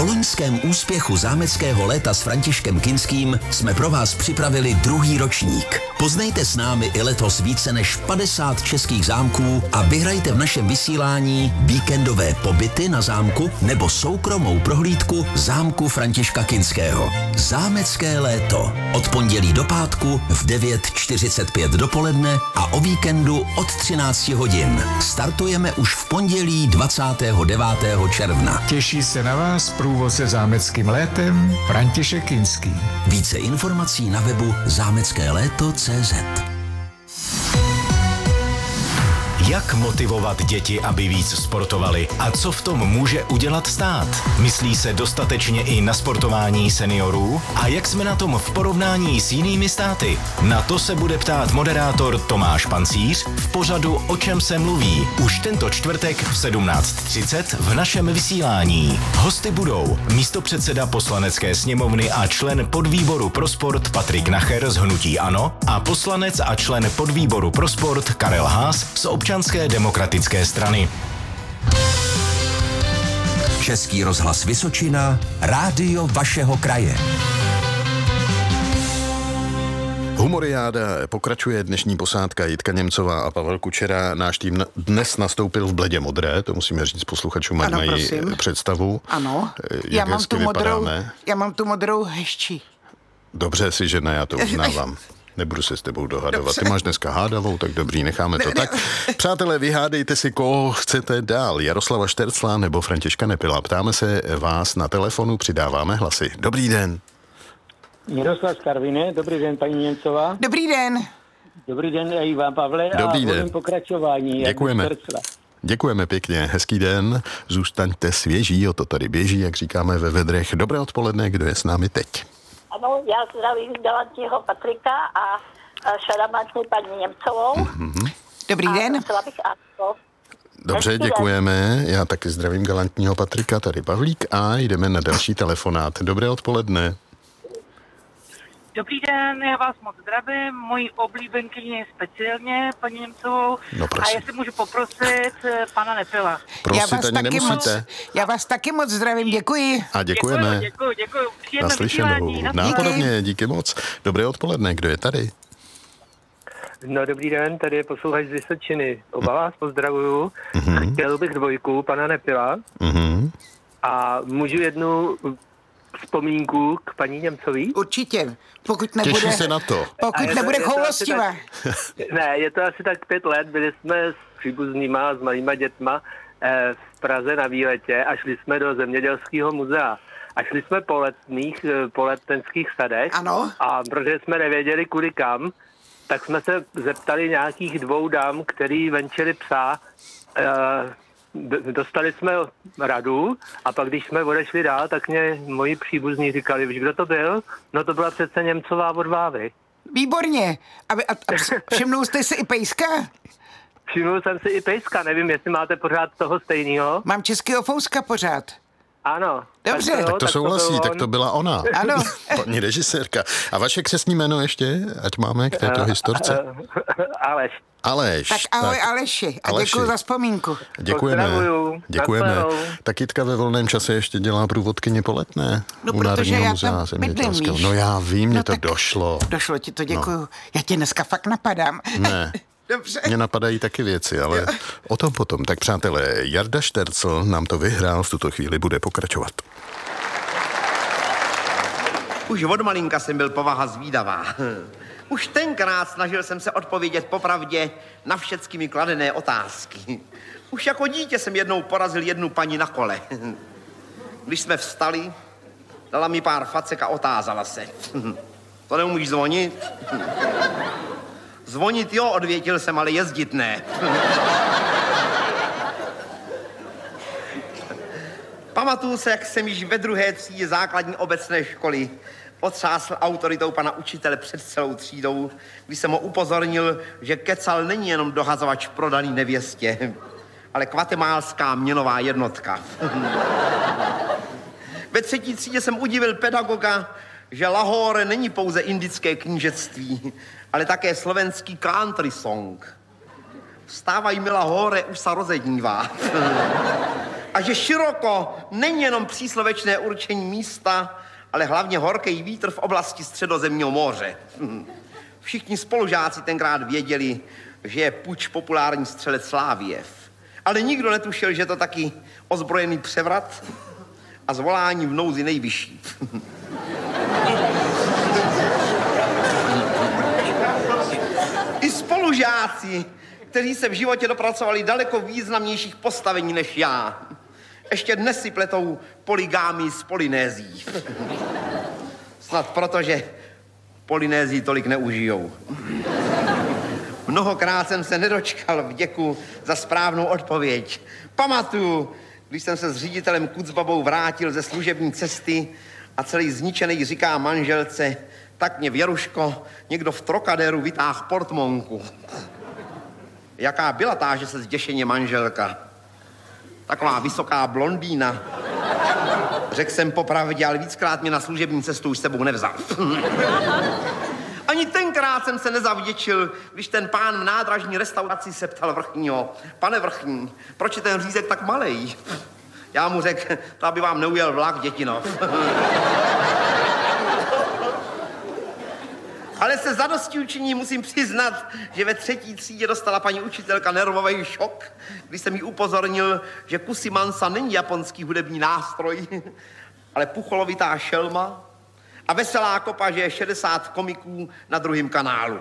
loňském úspěchu zámeckého léta s Františkem Kinským jsme pro vás připravili druhý ročník. Poznejte s námi i letos více než 50 českých zámků a vyhrajte v našem vysílání víkendové pobyty na zámku nebo soukromou prohlídku zámku Františka Kinského. Zámecké léto. Od pondělí do pátku v 9:45 dopoledne a o víkendu od 13 hodin. Startujeme už v pondělí 29. června. Těší se na vás průvodce zámeckým létem František Kinský. Více informací na webu zámeckéléto.cz. Jak motivovat děti, aby víc sportovali a co v tom může udělat stát? Myslí se dostatečně i na sportování seniorů? A jak jsme na tom v porovnání s jinými státy? Na to se bude ptát moderátor Tomáš Pancíř v pořadu O čem se mluví už tento čtvrtek v 17:30 v našem vysílání. Hosty budou místopředseda Poslanecké sněmovny a člen podvýboru pro sport Patrik Nacher z hnutí ANO a poslanec a člen podvýboru pro sport Karel Haas z Občanské demokratické strany. Český rozhlas Vysočina, rádio vašeho kraje. Humoriáda pokračuje, dnešní posádka Jitka Němcová a Pavel Kučera. Náš tým dnes nastoupil v bledě modré, to musíme říct posluchačům, ať mají představu. Ano, já mám tu modrou hezčí. Dobře si žena, já to uznávám. Nebudu se s tebou dohadovat. Dobře. Ty máš dneska hádavou, tak dobrý, necháme to tak. Přátelé, vyhádejte si, koho chcete dál. Jaroslava Štercla nebo Františka Nepila. Ptáme se vás na telefonu, přidáváme hlasy. Dobrý den. Miroslav z Karviné, dobrý den, paní Němcová. Dobrý den. Dobrý den i vám, Pavle. Dobrý den. Pokračování. Děkujeme. Děkujeme pěkně, hezký den, zůstaňte svěží, o to tady běží, jak říkáme ve vedrech. Dobré odpoledne, kdo je s námi teď? Ano, já zdravím galantního Patrika a šarmantní paní Němcovou. Mm-hmm. Dobrý den. Dobře, děkujeme. Já taky zdravím galantního Patrika, tady Pavlík a jdeme na další telefonát. Dobré odpoledne. Dobrý den, já vás moc zdravím, mojí oblíbenkyni speciálně, paní Němcovou. No, a jestli můžu poprosit pana Nepila. Prosit ani nemusíte. Já vás taky moc zdravím, děkuji. A děkujeme. Děkuji. Příjemné Naslyšenou. vysílání. Nápodobně, díky moc. Dobré odpoledne, kdo je tady? No, dobrý den, tady je posluchač z Vysočiny. Oba vás pozdravuju. Chtěl bych dvojku, pana Nepila. A můžu jednu vzpomínku k paní Němcový? Určitě, pokud nebude... Těší se na to. Pokud nebude choulostivá. Ne, je to asi tak 5 let, byli jsme s příbuznýma, s malýma dětma v Praze na výletě a šli jsme do Zemědělského muzea. A šli jsme po letnických sadech. Ano. A protože jsme nevěděli kudy kam, tak jsme se zeptali nějakých 2 dam, který venčili psa. Dostali jsme radu a pak, když jsme odešli dál, tak mě moji příbuzní říkali, víš, kdo to byl? No to byla přece Němcová od Vávy. Výborně. A všimnul jste si i pejska? Všimnul jsem si i pejska, nevím, jestli máte pořád toho stejného. Mám českého fouska pořád. Ano. Dobře. Tak to souhlasí, tak to byla ona. Ano. Paní režisérka. A vaše křestní jméno ještě, ať máme k této historce? Aleš. Aleš. Tak ahoj Aleši a děkuji za vzpomínku. Děkujeme. Tak Jitka ve volném čase ještě dělá průvodkyni po Letné. No, protože já tam bydlím, víš. No já vím, mě to tak došlo. Došlo ti to, děkuju. No. Já tě dneska fakt napadám. Ne. Dobře. Mě napadají taky věci, ale o tom potom. Tak přátelé, Jarda Štercl nám to vyhrál, v tuto chvíli bude pokračovat. Už od malinka jsem byl povaha zvídavá. Už tenkrát snažil jsem se odpovědět popravdě na všecky mi kladené otázky. Už jako dítě jsem jednou porazil jednu paní na kole. Když jsme vstali, dala mi pár facek a otázala se. To neumíš zvonit? Zvonit jo, odvětil jsem, ale jezdit ne. Pamatuju se, jak jsem již ve 2. třídě základní obecné školy otřásl autoritou pana učitele před celou třídou, když jsem ho upozornil, že kecal není jenom dohazovač prodaný nevěstě, ale kvatemálská měnová jednotka. Ve 3. třídě jsem udivil pedagoga, že Lahore není pouze indické knížectví, ale také slovenský country song. Vstávaj mi Lahore, už se rozednívá. A že široko není jenom příslovečné určení místa, ale hlavně horký vítr v oblasti Středozemního moře. Všichni spolužáci tenkrát věděli, že je puč populární střelec Sláviev. Ale nikdo netušil, že to taky ozbrojený převrat a zvolání v nouzi nejvyšší. I spolužáci, kteří se v životě dopracovali daleko významnějších postavení než já, ještě dnes si pletou poligámii s Polynézií. Snad proto, že Polynézii tolik neužijou. Mnohokrát jsem se nedočkal vděku za správnou odpověď. Pamatuju, když jsem se s ředitelem Kucbabou vrátil ze služební cesty a celý zničený říká manželce, tak mě, Věruško, někdo v Trocadéru vytáhl portmonku. Jaká byla, táže se zděšeně manželka. Taková vysoká blondýna. Řekl jsem popravdě, ale víckrát mě na služební cestu už s sebou nevzal. Ani tenkrát jsem se nezavděčil, když ten pán v nádražní restauraci se ptal vrchního: pane vrchní, proč je ten řízek tak malej? Já mu řekl: to aby vám neujel vlak, dětinov. Ale se zadostiučiní musím přiznat, že ve 3. třídě dostala paní učitelka nervový šok, když jsem jí upozornil, že kusy mansa není japonský hudební nástroj, ale pucholovitá šelma a veselá kopa, že je 60 komiků na druhém kanálu.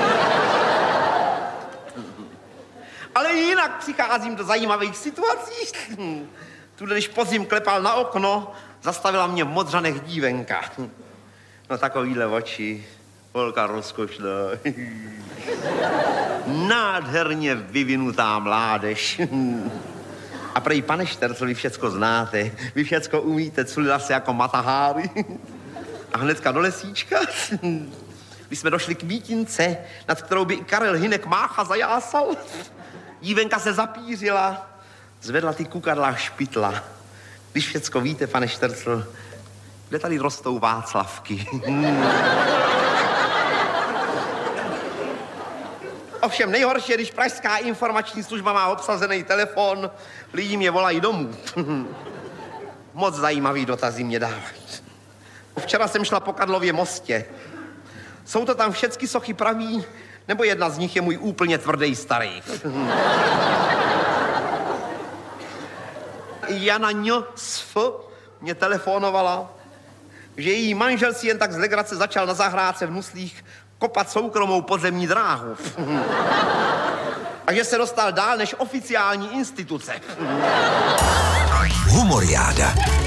Ale jinak přicházím do zajímavých situací. Tuhle, když podzim klepal na okno, zastavila mě v modřanech dívenka. No takovýhle oči. Holka rozkošná. Nádherně vyvinutá mládež. A prej, pane Štercl, vy všecko znáte. Vy všecko umíte, culila se jako Mataháry. A hnedka do lesíčka, když jsme došli k mítince, nad kterou by i Karel Hynek Mácha zajásal, dívenka se zapířila, zvedla ty kukadla špitla. Když všecko víte, pane Štercl, kde tady rostou Václavky? Ovšem nejhorší je, když pražská informační služba má obsazený telefon, lidi mě volají domů. Moc zajímavý dotazy mě dávají. Včera jsem šla po Karlově mostě. Jsou to tam všechny sochy praví, nebo jedna z nich je můj úplně tvrdý starý? Jana Ň.S.F. mě telefonovala, že její manžel si jen tak z legrace začal na zahrádce v Nuslích kopat soukromou podzemní dráhu. A že se dostal dál než oficiální instituce. Humoriáda.